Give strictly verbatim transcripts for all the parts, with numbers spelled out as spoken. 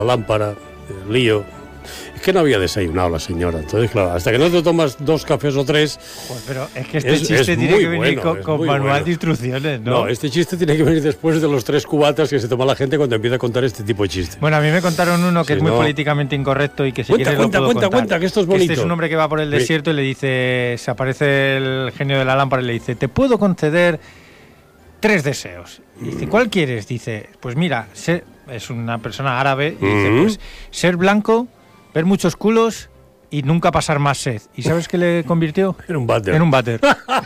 la lámpara, el lío. Es que no había desayunado la señora. Entonces, claro, hasta que no te tomas dos cafés o tres... Pues, pero es que este es, chiste es tiene que venir bueno, con, con manual bueno. de instrucciones, ¿no? No, este chiste tiene que venir después de los tres cubatas que se toma la gente cuando empieza a contar este tipo de chistes. Bueno, a mí me contaron uno que Sí, es muy no. políticamente incorrecto y que si Cuenta, quieres cuenta, lo puedo cuenta, contar. cuenta, que esto es Que bonito. Este es un hombre que va por el Sí. desierto y le dice, se aparece el genio de la lámpara y le dice, te puedo conceder tres deseos. Y dice, ¿cuál quieres? Dice, pues mira, ser, es una persona árabe, y dice, Ujú. pues ser blanco, ver muchos culos y nunca pasar más sed. ¿Y sabes qué le convirtió? En un váter. En un váter.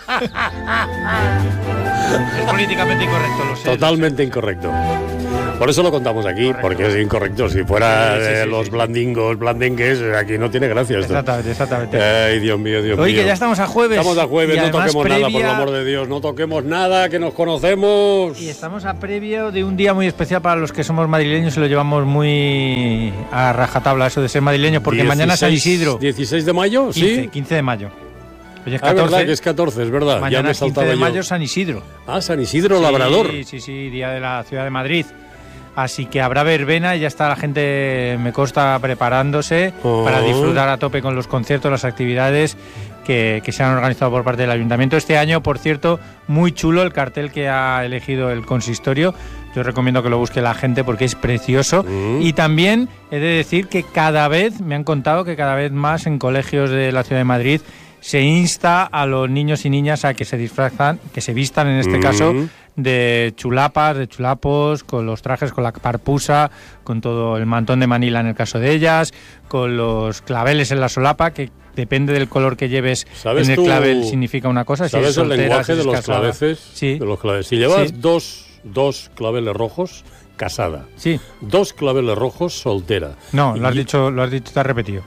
Es políticamente incorrecto, lo sé. Totalmente incorrecto. Por eso lo contamos aquí, Correcto. porque es incorrecto. Si fuera Sí, sí, de sí, los sí. blandingos, blandengues, aquí no tiene gracia esto. Exactamente, exactamente. Ay, Dios mío, Dios Oye, mío. que ya estamos a jueves. Estamos a jueves, y no además toquemos nada, por el previa- amor de Dios. No toquemos nada, que nos conocemos. Y estamos a previo de un día muy especial para los que somos madrileños y lo llevamos muy a rajatabla, eso de ser madrileños, porque mañana es San Isidro. ¿dieciséis de mayo? quince, Sí. quince de mayo. Hoy es Ah, es verdad catorce. que es catorce, es verdad. ya Mañana me es quince saltaba de yo. mayo San Isidro. Ah, San Isidro Sí, Labrador. Sí, sí, día de la ciudad de Madrid. Así que habrá verbena y ya está la gente, me consta, preparándose Oh. para disfrutar a tope con los conciertos, las actividades que, que se han organizado por parte del ayuntamiento. Este año, por cierto, muy chulo el cartel que ha elegido el consistorio. Yo recomiendo que lo busque la gente porque es precioso. Mm. Y también he de decir que cada vez, me han contado que cada vez más en colegios de la ciudad de Madrid se insta a los niños y niñas a que se disfrazan, que se vistan en este Mm. caso de chulapas, de chulapos, con los trajes, con la parpusa, con todo el mantón de Manila en el caso de ellas, con los claveles en la solapa, que depende del color que lleves ¿Sabes en el tú- clavel significa una cosa. Si ¿Sabes es el soltera, lenguaje si de es los casada. claveces? Sí. De los claveles. Si llevas Sí. dos, dos claveles rojos, casada. Sí. Dos claveles rojos, soltera. No, lo has Y dicho, lo has dicho, te has repetido.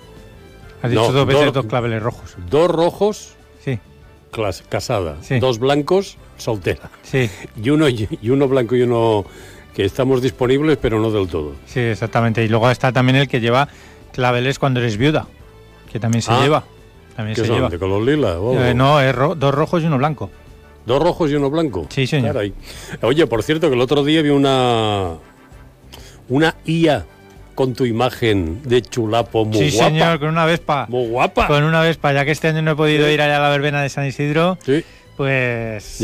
Has dicho No, dos veces dos- dos claveles rojos. Dos rojos, Sí, clas- casada. Sí. Dos blancos, soltera. sí, Y uno, y uno blanco y uno que estamos disponibles, pero no del todo. sí, exactamente. Y luego está también el que lleva claveles cuando eres viuda, que también se Ah. lleva. También ¿Qué se son? lleva. ¿De color lila? Oh. Eh, no, es ro- dos rojos y uno blanco. ¿Dos rojos y uno blanco? Sí, señor. Caray. Oye, por cierto, que el otro día vi una una I A con tu imagen de chulapo muy Sí, guapa. señor, con una vespa. Muy guapa. Con una vespa, ya que este año no he podido ir allá a la verbena de San Isidro, Sí. pues